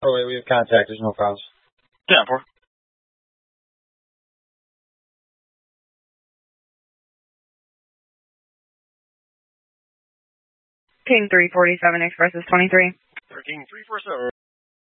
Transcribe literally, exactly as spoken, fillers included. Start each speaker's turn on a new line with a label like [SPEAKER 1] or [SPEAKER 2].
[SPEAKER 1] Oh, wait, we have contact. There's no problems.
[SPEAKER 2] Yeah, four.
[SPEAKER 3] King three forty-seven, Express is twenty-three.
[SPEAKER 2] King three forty-seven.